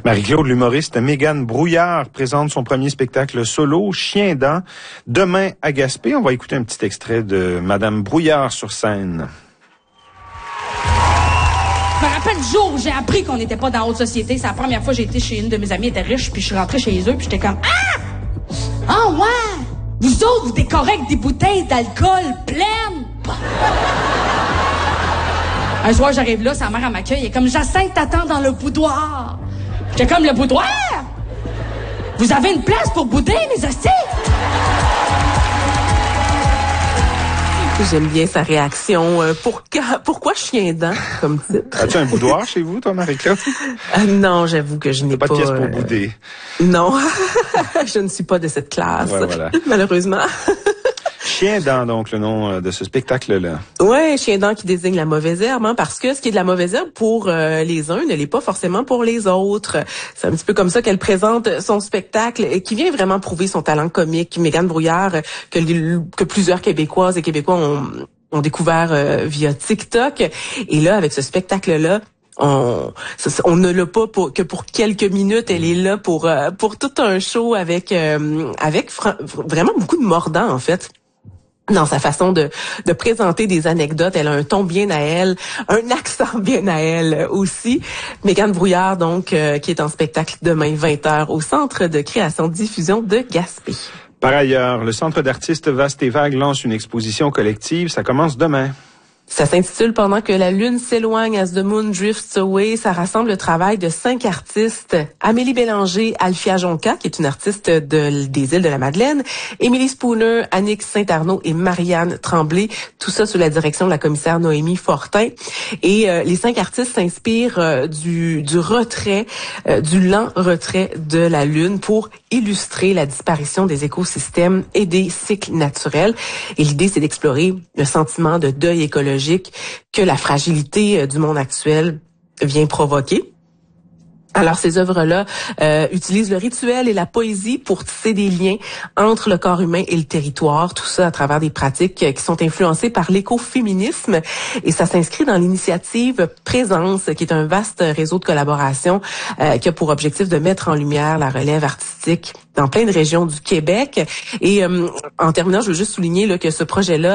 Marie-Claude, l'humoriste Mégane Brouillard présente son premier spectacle solo, Chien-Dent, demain à Gaspé. On va écouter un petit extrait de Madame Brouillard sur scène. Je me rappelle du jour où j'ai appris qu'on n'était pas dans la haute société. C'est la première fois que j'ai été chez une de mes amies, elle était riche, puis je suis rentrée chez eux, puis j'étais comme « Ah! Ah ouais! Vous autres, vous décorez avec des bouteilles d'alcool pleines! » Un soir, j'arrive là, sa mère, elle m'accueille, elle est comme « Jacinthe t'attend dans le boudoir! » J'étais comme « Le boudoir? Vous avez une place pour bouder, mes hosties? » J'aime bien sa réaction. Pourquoi Chien-Dent comme titre? As-tu un boudoir chez vous, toi, Marie-Claude? Non, j'avoue que je n'ai pas... Pas de pièce pour bouder. Non, je ne suis pas de cette classe, ouais, voilà. Malheureusement. Chien-Dent, donc, le nom de ce spectacle-là. Ouais, Chien-Dent qui désigne la mauvaise herbe, hein, parce que ce qui est de la mauvaise herbe pour les uns ne l'est pas forcément pour les autres. C'est un petit peu comme ça qu'elle présente son spectacle, et qui vient vraiment prouver son talent comique. Mégane Brouillard, que plusieurs Québécoises et Québécois ont découvert via TikTok. Et là, avec ce spectacle-là, on ne l'a pas que pour quelques minutes. Elle est là pour tout un show avec vraiment beaucoup de mordant, en fait. Dans sa façon de présenter des anecdotes. Elle a un ton bien à elle, un accent bien à elle aussi. Mégane Brouillard, donc, qui est en spectacle demain 20h au Centre de création-diffusion de Gaspé. Par ailleurs, le Centre d'artistes Vaste et Vague lance une exposition collective. Ça commence demain. Ça s'intitule « Pendant que la lune s'éloigne, as the moon drifts away ». Ça rassemble le travail de 5 artistes. Amélie Bélanger, Alfia Jonca, qui est une artiste des îles de la Madeleine, Émilie Spooner, Annick Saint-Arnaud et Marianne Tremblay. Tout ça sous la direction de la commissaire Noémie Fortin. Et les 5 artistes s'inspirent du retrait, du lent retrait de la lune pour illustrer la disparition des écosystèmes et des cycles naturels. Et l'idée, c'est d'explorer le sentiment de deuil écologique que la fragilité du monde actuel vient provoquer. Alors, ces œuvres-là utilisent le rituel et la poésie pour tisser des liens entre le corps humain et le territoire, tout ça à travers des pratiques qui sont influencées par l'écoféminisme. Et ça s'inscrit dans l'initiative Présence, qui est un vaste réseau de collaboration qui a pour objectif de mettre en lumière la relève artistique dans plein de régions du Québec. Et en terminant, je veux juste souligner là, que ce projet-là